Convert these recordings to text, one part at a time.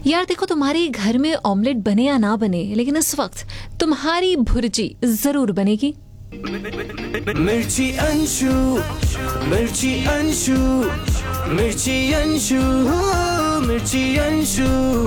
यार देखो, तुम्हारे घर में ऑमलेट बने या ना बने, लेकिन इस वक्त तुम्हारी भुर्जी जरूर बनेगी। मिर्ची अंशु, मिर्ची अंशु, मिर्ची अंशु, मिर्ची अंशु।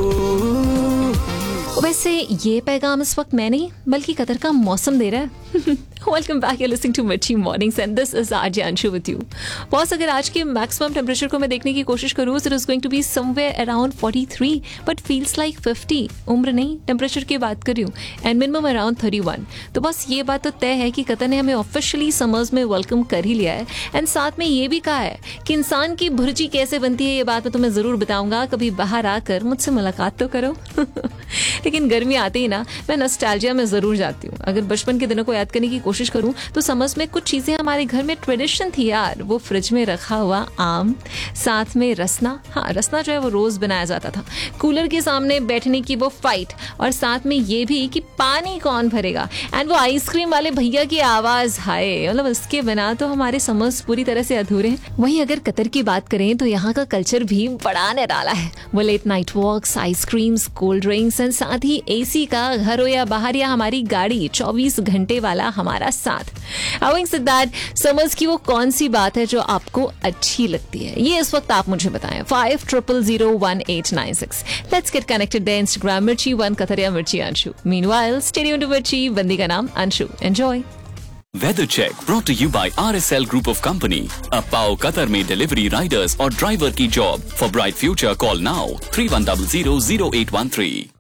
वैसे ये पैगाम इस वक्त मैं नहीं बल्कि कतर का मौसम दे रहा है। Welcome back, you listening to मिर्ची mornings and this is RJ Anshu with you. Boss, अगर आज के मैक्सिमम टेम्परेचर को मैं देखने की कोशिश करूँ, it is going to be somewhere around 43 but feels like 50। उम्र नहीं, टेम्परेचर की बात कर रही हूँ। And minimum around 31। तो बस ये बात तो तय है कि कतर ने हमें ऑफिशियली समर्स में वेलकम कर ही लिया है। एंड साथ में ये भी कहा है कि इंसान की भुर्जी कैसे बनती है ये बात मैं तुम्हें जरूर बताऊंगा। कभी बाहर आकर मुझसे मुलाकात तो करो। लेकिन गर्मी आते ही ना मैं नॉस्टैल्जिया में जरूर जाती हूँ। अगर बचपन के दिनों को याद करने की कोशिश करूँ तो समझ में कुछ चीजें हमारे घर में ट्रेडिशन थी यार। वो फ्रिज में रखा हुआ आम, साथ में रसना। हाँ, रसना जो है वो रोज बनाया जाता था। कूलर के सामने बैठने की वो फाइट, और साथ में ये भी कि पानी कौन भरेगा। एंड वो आइसक्रीम वाले भैया की आवाज, हाय, मतलब इसके बिना तो हमारे समर्स पूरी तरह से अधूरे हैं। वहीं अगर कतर की बात करें तो यहाँ का कल्चर भी बड़ा निराला है। वो late night walks, ice creams, cold drinks and साथ ही एसी का, घर हो या बाहर या हमारी गाड़ी, 24 घंटे वाला हमारा साथ। Having said that, समर्स की वो कौन सी बात है जो आपको अच्छी लगती है, ये इस वक्त आप मुझे बताएं। 50001896। Let's get connected there. Instagram Mirchi1 Qatar या मिर्ची Anshu. Meanwhile, stay tuned to मिर्ची, बंदी का नाम Anshu. Enjoy. Weather check brought to you by RSL Group of Company. अब पाओ कतर में डिलीवरी, राइडर्स और ड्राइवर की job. For bright future, call now 31000813.